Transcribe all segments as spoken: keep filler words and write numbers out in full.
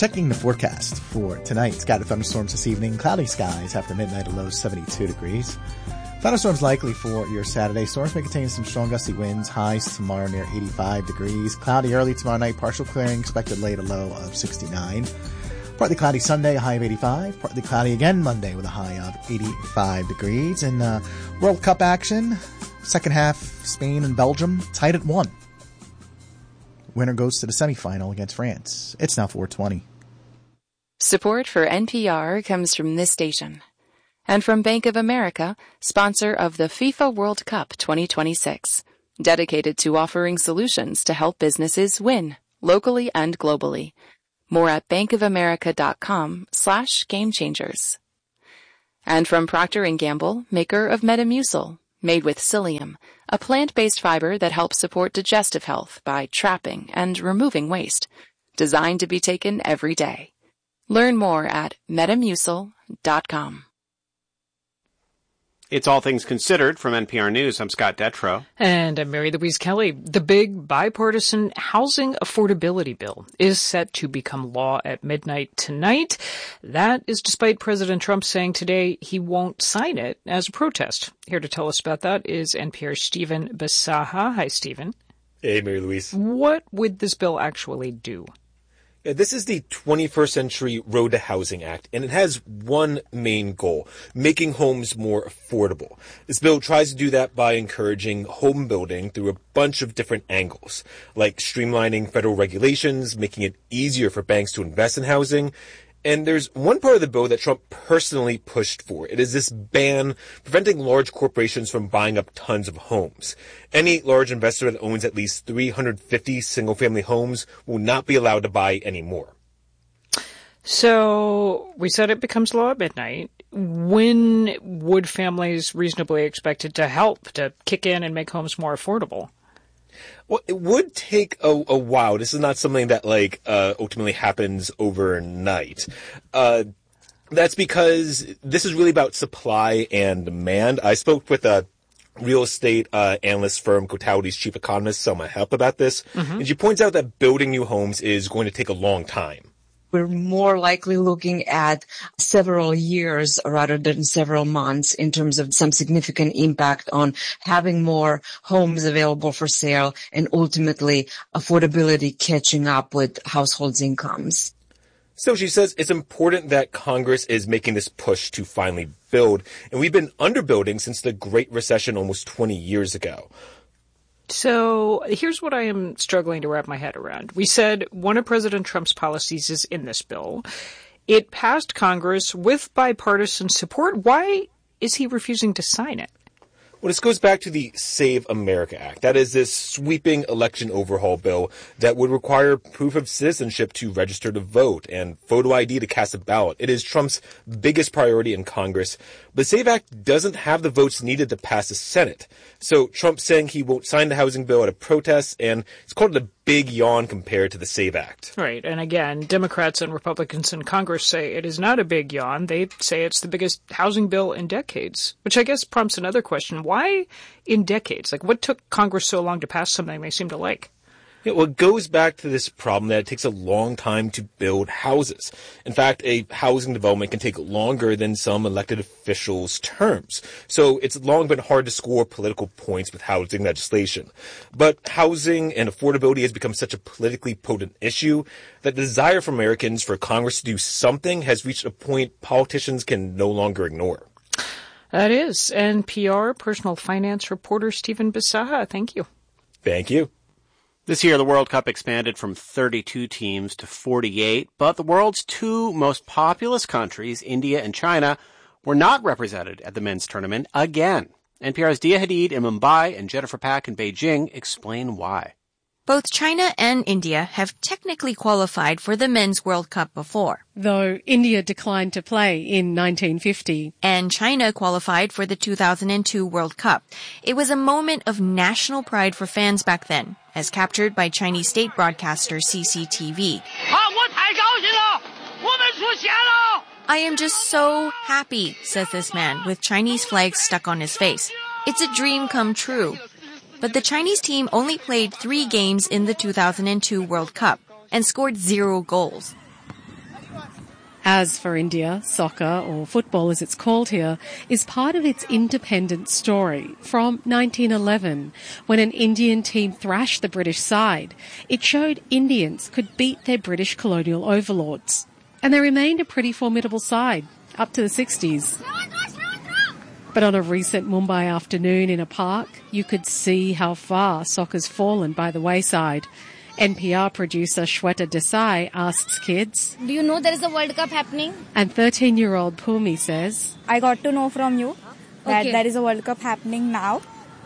Checking the forecast for tonight. Scattered thunderstorms this evening. Cloudy skies after midnight, a low seventy-two degrees. Thunderstorms likely for your Saturday. Storms may contain some strong gusty winds. Highs tomorrow near eighty-five degrees. Cloudy early tomorrow night. Partial clearing expected late, a low of sixty-nine. Partly cloudy Sunday, a high of eighty-five. Partly cloudy again Monday with a high of eighty-five degrees. And uh, World Cup action. Second half, Spain and Belgium tied at one. Winner goes to the semifinal against France. It's now four twenty. Support for N P R comes from this station. And from Bank of America, sponsor of the FIFA World Cup twenty twenty-six. Dedicated to offering solutions to help businesses win, locally and globally. More at bankofamerica.com slash game changers. And from Procter and Gamble, maker of Metamucil, made with psyllium, a plant-based fiber that helps support digestive health by trapping and removing waste. Designed to be taken every day. Learn more at metamucil dot com. It's All Things Considered from N P R News. I'm Scott Detrow. And I'm Mary Louise Kelly. The big bipartisan housing affordability bill is set to become law at midnight tonight. That is despite President Trump saying today he won't sign it as a protest. Here to tell us about that is N P R's Stephen Bisaha. Hi, Stephen. Hey, Mary Louise. What would this bill actually do? This is the twenty-first Century Road to Housing Act, and it has one main goal, making homes more affordable. This bill tries to do that by encouraging home building through a bunch of different angles, like streamlining federal regulations, making it easier for banks to invest in housing. And there's one part of the bill that Trump personally pushed for. It is this ban preventing large corporations from buying up tons of homes. Any large investor that owns at least three hundred fifty single-family homes will not be allowed to buy any more. So we said it becomes law at midnight. When would families reasonably expect it to help, to kick in and make homes more affordable? Well, it would take a, a while. This is not something that, like, uh, ultimately happens overnight. Uh, that's because this is really about supply and demand. I spoke with a real estate uh, analyst firm, Cotality's chief economist, Selma Hepp, about this. Mm-hmm. And she points out that building new homes is going to take a long time. We're more likely looking at several years rather than several months in terms of some significant impact on having more homes available for sale and ultimately affordability catching up with households' incomes. So she says it's important that Congress is making this push to finally build, and we've been underbuilding since the Great Recession almost twenty years ago. So here's what I am struggling to wrap my head around. We said one of President Trump's policies is in this bill. It passed Congress with bipartisan support. Why is he refusing to sign it? Well, this goes back to the Save America Act. That is this sweeping election overhaul bill that would require proof of citizenship to register to vote and photo I D to cast a ballot. It is Trump's biggest priority in Congress. The Save Act doesn't have the votes needed to pass the Senate. So Trump's saying he won't sign the housing bill at a protest, and it's called a big yawn compared to the Save Act. Right. And again, Democrats and Republicans in Congress say it is not a big yawn. They say it's the biggest housing bill in decades, which I guess prompts another question. Why in decades? Like, what took Congress so long to pass something they seem to like? Yeah, well, it goes back to this problem that it takes a long time to build houses. In fact, a housing development can take longer than some elected officials' terms. So it's long been hard to score political points with housing legislation. But housing and affordability has become such a politically potent issue that the desire for Americans for Congress to do something has reached a point politicians can no longer ignore. That is N P R personal finance reporter Stephen Bisaha. Thank you. Thank you. This year, the World Cup expanded from thirty-two teams to forty-eight, but the world's two most populous countries, India and China, were not represented at the men's tournament again. N P R's Dia Hadid in Mumbai and Jennifer Pack in Beijing explain why. Both China and India have technically qualified for the Men's World Cup before. Though India declined to play in nineteen fifty. And China qualified for the two thousand two World Cup. It was a moment of national pride for fans back then, as captured by Chinese state broadcaster C C T V. I am just so happy, says this man, with Chinese flags stuck on his face. It's a dream come true. But the Chinese team only played three games in the two thousand two World Cup and scored zero goals. As for India, soccer, or football as it's called here, is part of its independent story from nineteen eleven, when an Indian team thrashed the British side. It showed Indians could beat their British colonial overlords. And they remained a pretty formidable side, up to the sixties. But on a recent Mumbai afternoon in a park, you could see how far soccer's fallen by the wayside. N P R producer Shweta Desai asks kids, do you know there is a World Cup happening? And thirteen-year-old Pumi says, I got to know from you that Okay. there is a World Cup happening now.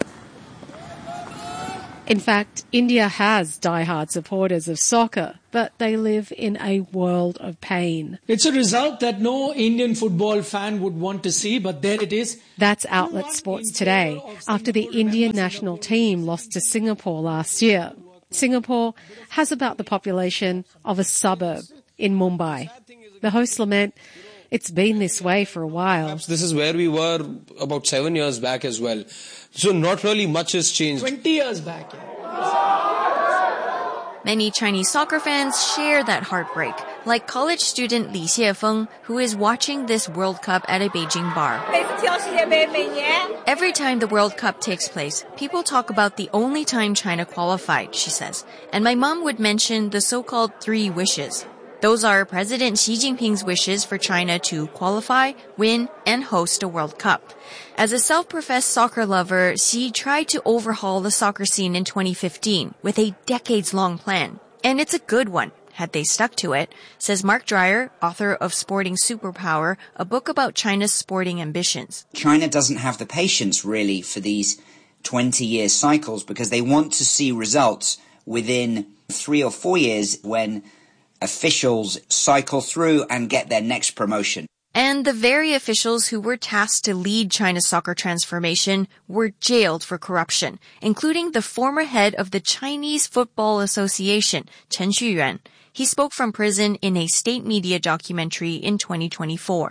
in fact, India has diehard supporters of soccer, but they live in a world of pain. It's a result that no Indian football fan would want to see, but there it is. That's Outlet Sports Today, after the Indian national team lost to Singapore last year. Singapore has about the population of a suburb in Mumbai. The hosts lament it's been this way for a while. This is where we were about seven years back as well. So not really much has changed. twenty years back. Many Chinese soccer fans share that heartbreak, like college student Li Xiefeng, who is watching this World Cup at a Beijing bar. Every time the World Cup takes place, people talk about the only time China qualified, she says, and my mom would mention the so-called three wishes. Those are President Xi Jinping's wishes for China to qualify, win, and host a World Cup. As a self-professed soccer lover, Xi tried to overhaul the soccer scene in twenty fifteen with a decades-long plan. And it's a good one, had they stuck to it, says Mark Dreyer, author of Sporting Superpower, a book about China's sporting ambitions. China doesn't have the patience, really, for these twenty-year cycles because they want to see results within three or four years when officials cycle through and get their next promotion. And the very officials who were tasked to lead China's soccer transformation were jailed for corruption, including the former head of the Chinese Football Association, Chen Xuyuan. He spoke from prison in a state media documentary in twenty twenty-four.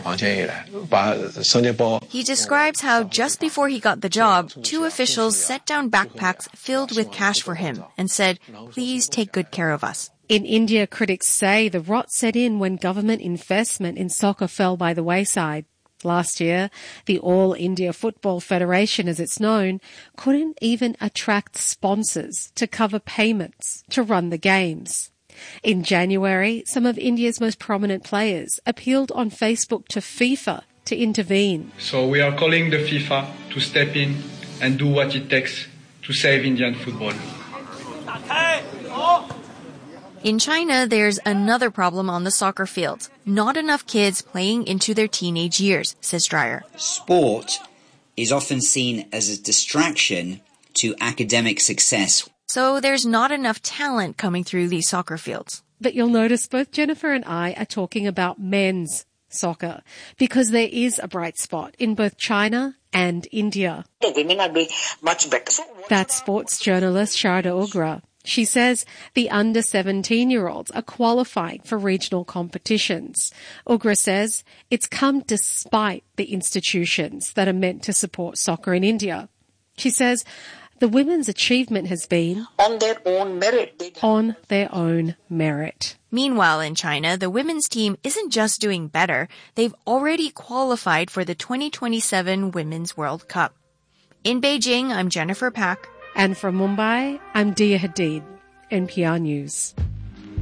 He describes how just before he got the job, two officials set down backpacks filled with cash for him and said, please take good care of us. In India, critics say the rot set in when government investment in soccer fell by the wayside. Last year, the All India Football Federation, as it's known, couldn't even attract sponsors to cover payments to run the games. In January, some of India's most prominent players appealed on Facebook to FIFA to intervene. So we are calling the FIFA to step in and do what it takes to save Indian football. In China, there's another problem on the soccer field. Not enough kids playing into their teenage years, says Dreyer. Sport is often seen as a distraction to academic success. So there's not enough talent coming through these soccer fields. But you'll notice both Jennifer and I are talking about men's soccer because there is a bright spot in both China and India. The women are doing much better. That's sports journalist Sharda Ugra. She says the under seventeen-year-olds are qualifying for regional competitions. Ugra says it's come despite the institutions that are meant to support soccer in India. She says the women's achievement has been on their own merit. On their own merit. Meanwhile, in China, the women's team isn't just doing better. They've already qualified for the twenty twenty-seven Women's World Cup. In Beijing, I'm Jennifer Pak. And from Mumbai, I'm Dia Hadid, N P R News.